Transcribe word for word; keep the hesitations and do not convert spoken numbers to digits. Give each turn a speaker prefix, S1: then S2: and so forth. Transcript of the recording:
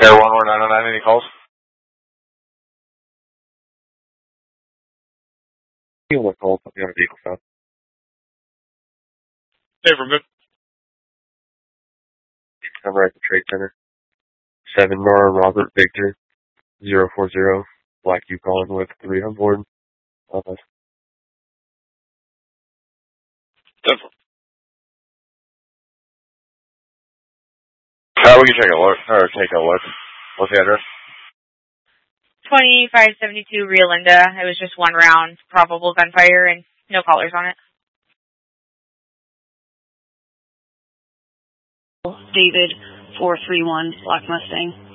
S1: Air one one nine oh nine, any calls? You want to call something on a vehicle stop?
S2: Hey, from good.
S1: Number at the Trade Center. Seven Nora Robert Victor zero four zero. Black you calling with three on board. Office.
S2: Simple.
S1: How we can take a look or take a look. What's the address?
S3: twenty-five seventy-two Rio Linda. It was just one round, probable gunfire, and no callers on it.
S4: David four three one Black Mustang.